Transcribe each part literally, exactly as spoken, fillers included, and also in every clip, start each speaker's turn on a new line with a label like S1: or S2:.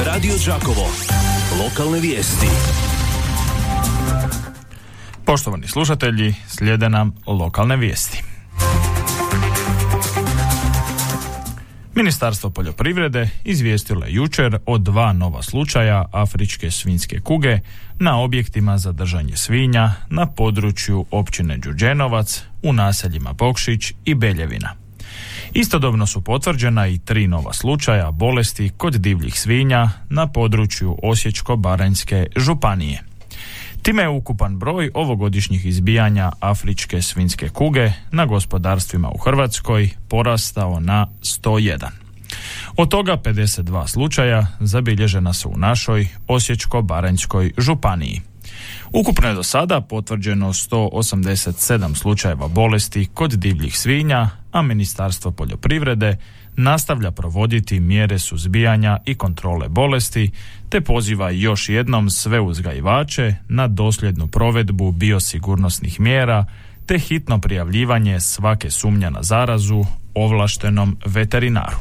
S1: Radio Đakovo. Lokalne vijesti.
S2: Poštovani slušatelji, slijede nam lokalne vijesti. Ministarstvo poljoprivrede izvijestilo je jučer o dva nova slučaja afričke svinjske kuge na objektima za držanje svinja na području općine Đurđenovac u naseljima Bokšić i Beljevina. Istodobno su potvrđena i tri nova slučaja bolesti kod divljih svinja na području Osječko-baranjske županije. Time je ukupan broj ovogodišnjih izbijanja afričke svinjske kuge na gospodarstvima u Hrvatskoj porastao na sto jedan. Od toga pedeset dva slučaja zabilježena su u našoj Osječko-baranjskoj županiji. Ukupno je do sada potvrđeno sto osamdeset sedam slučajeva bolesti kod divljih svinja, a Ministarstvo poljoprivrede nastavlja provoditi mjere suzbijanja i kontrole bolesti, te poziva još jednom sve uzgajivače na dosljednu provedbu biosigurnosnih mjera, te hitno prijavljivanje svake sumnje na zarazu ovlaštenom veterinaru.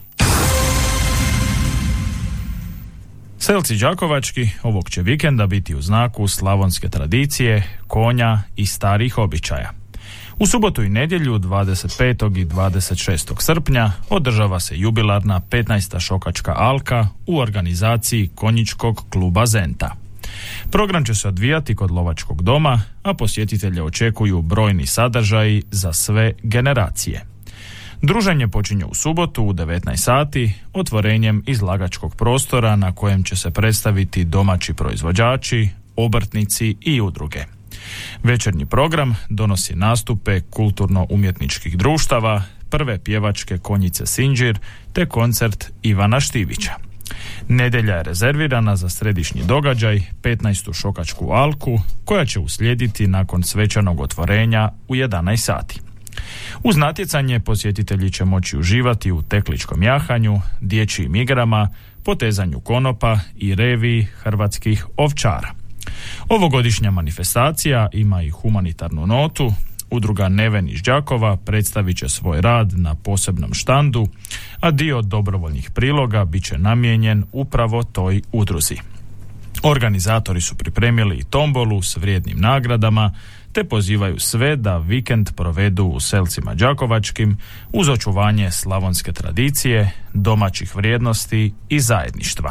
S2: Selci đakovački ovog će vikenda biti u znaku slavonske tradicije, konja i starih običaja. U subotu i nedjelju dvadeset petog i dvadeset šestog srpnja održava se jubilarna petnaesta šokačka alka u organizaciji konjičkog kluba Zenta. Program će se odvijati kod lovačkog doma, a posjetitelje očekuju brojni sadržaji za sve generacije. Druženje počinje u subotu u devetnaest sati otvorenjem izlagačkog prostora na kojem će se predstaviti domaći proizvođači, obrtnici i udruge. Večernji program donosi nastupe kulturno-umjetničkih društava, prve pjevačke konjice Sinđir te koncert Ivana Štivića. Nedjelja je rezervirana za središnji događaj, petnaestu šokačku alku, koja će uslijediti nakon svečanog otvorenja u jedanaest sati. Uz natjecanje posjetitelji će moći uživati u tekličkom jahanju, dječjim igrama, potezanju konopa i reviji hrvatskih ovčara. Ovogodišnja manifestacija ima i humanitarnu notu. Udruga Neven iz Đakova predstavit će svoj rad na posebnom štandu, a dio dobrovoljnih priloga bit će namijenjen upravo toj udruzi. Organizatori su pripremili i tombolu s vrijednim nagradama, te pozivaju sve da vikend provedu u selcima đakovačkim uz očuvanje slavonske tradicije, domaćih vrijednosti i zajedništva.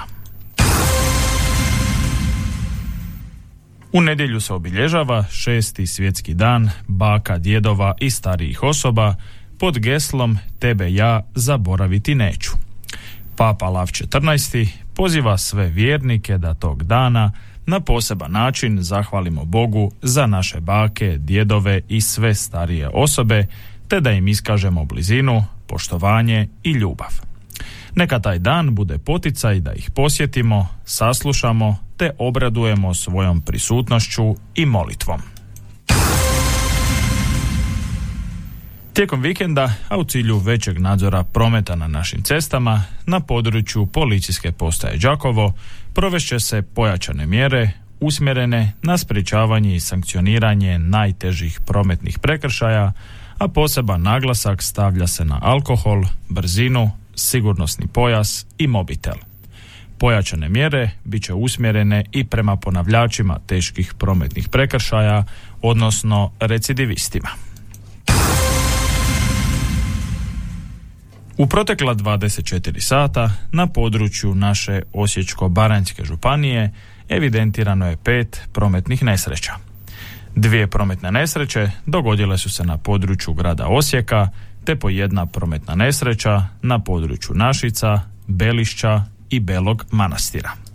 S2: U nedjelju se obilježava šesti svjetski dan baka, djedova i starijih osoba pod geslom Tebe ja zaboraviti neću. Papa Lav četrnaesti poziva sve vjernike da tog dana na poseban način zahvalimo Bogu za naše bake, djedove i sve starije osobe, te da im iskažemo blizinu, poštovanje i ljubav. Neka taj dan bude poticaj da ih posjetimo, saslušamo te obradujemo svojom prisutnošću i molitvom. Tijekom vikenda, a u cilju većeg nadzora prometa na našim cestama, na području policijske postaje Đakovo provešće se pojačane mjere usmjerene na sprječavanje i sankcioniranje najtežih prometnih prekršaja, a poseban naglasak stavlja se na alkohol, brzinu, sigurnosni pojas i mobitel. Pojačane mjere bit će usmjerene i prema ponavljačima teških prometnih prekršaja, odnosno recidivistima. U protekla dvadeset četiri sata na području naše Osječko-baranjske županije evidentirano je pet prometnih nesreća. Dvije prometne nesreće dogodile su se na području grada Osijeka, te po jedna prometna nesreća na području Našica, Belišća i Belog Manastira.